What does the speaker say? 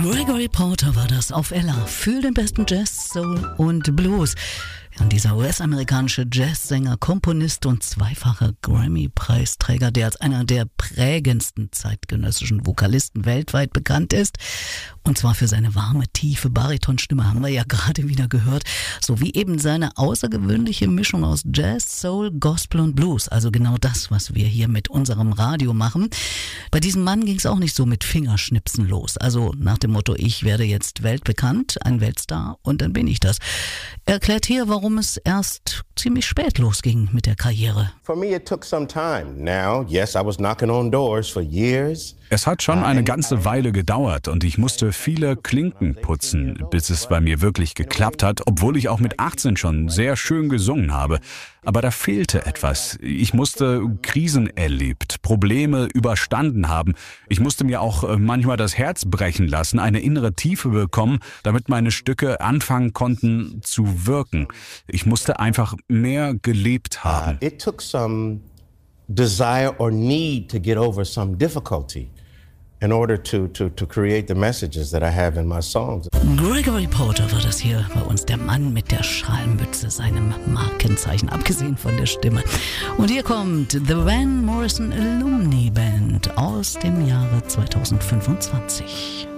Gregory Porter war das auf Ella für den besten Jazz, Soul und Blues. Und dieser US-amerikanische Jazzsänger, Komponist und zweifacher Grammy-Preisträger, der als einer der prägendsten zeitgenössischen Vokalisten weltweit bekannt ist, und zwar für seine warme, tiefe Baritonstimme, haben wir ja gerade wieder gehört, sowie eben seine außergewöhnliche Mischung aus Jazz, Soul, Gospel und Blues, also genau das, was wir hier mit unserem Radio machen. Bei diesem Mann ging es auch nicht so mit Fingerschnipsen los, also nach dem Motto, ich werde jetzt weltbekannt, ein Weltstar und dann bin ich das. Er erklärt hier, warum es erst ziemlich spät losging mit der Karriere. For me it took some time. Now, yes, I was knocking on doors for years. Es hat schon eine ganze Weile gedauert und ich musste viele Klinken putzen, bis es bei mir wirklich geklappt hat, obwohl ich auch mit 18 schon sehr schön gesungen habe. Aber da fehlte etwas. Ich musste Krisen erlebt, Probleme überstanden haben. Ich musste mir auch manchmal das Herz brechen lassen, eine innere Tiefe bekommen, damit meine Stücke anfangen konnten zu wirken. Ich musste einfach mehr gelebt haben. It took some desire or need to get over some difficulty in order to create the messages that I have in my songs. Gregory Porter war das hier bei uns, der Mann mit der Schalmütze, seinem Markenzeichen, abgesehen von der Stimme. Und hier kommt The Van Morrison Alumni Band aus dem Jahre 2025.